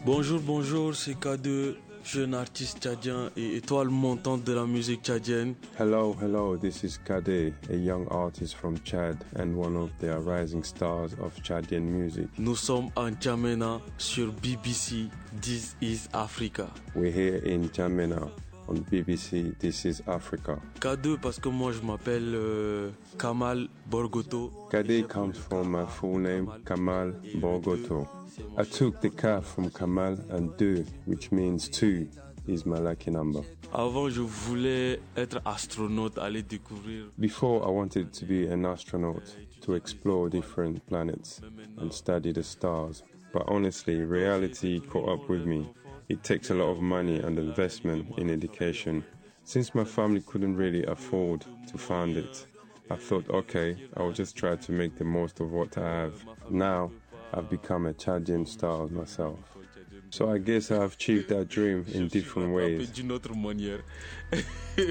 Bonjour, bonjour, c'est K2, jeune artiste tchadien et étoile montante de la musique tchadienne. Hello, hello, this is Kade, a young artist from Chad and one of the rising stars of Chadian music. Nous sommes en Djamena sur BBC This is Africa. We're here in Djamena on BBC This is Africa. K2 parce que moi je m'appelle Kamal Borgoto. Kade comes from my full name, Kamal Borgoto. I took the K from Kamal and 2, which means 2 is my lucky number. Avant, je voulais être astronaute, aller découvrir. Before, I wanted to be an astronaut, to explore different planets and study the stars. But honestly, reality caught up with me. It takes a lot of money and investment in education. Since my family couldn't really afford to fund it, I thought, okay, I'll just try to make the most of what I have. Now, I've become a Chadian star myself. So I guess I've achieved that dream in different ways.